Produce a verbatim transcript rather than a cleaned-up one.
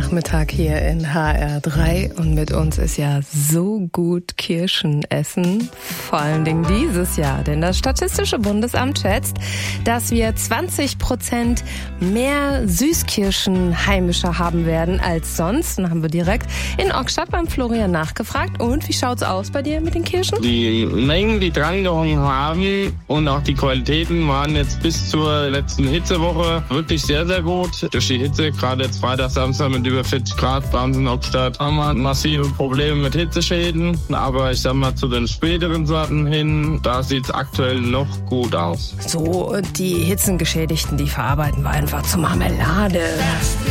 Nachmittag hier in H R drei und mit uns ist ja so gut Kirschen essen, vor allen Dingen dieses Jahr, denn das Statistische Bundesamt schätzt, dass wir zwanzig Prozent mehr Süßkirschen heimischer haben werden als sonst. Dann haben wir direkt in Ockstadt beim Florian nachgefragt. Und wie schaut's aus bei dir mit den Kirschen? Die Mengen, die drangehangen haben und auch die Qualitäten waren jetzt bis zur letzten Hitzewoche wirklich sehr, sehr gut. Durch die Hitze, gerade jetzt Freitag, Samstag mit über vierzig Grad bei uns in Ockstadt, haben wir massive Probleme mit Hitzeschäden. Aber ich sag mal, zu den späteren Sorten hin, da sieht's aktuell noch gut aus. So, die Hitzengeschädigten, die verarbeiten wir einfach zur Marmelade.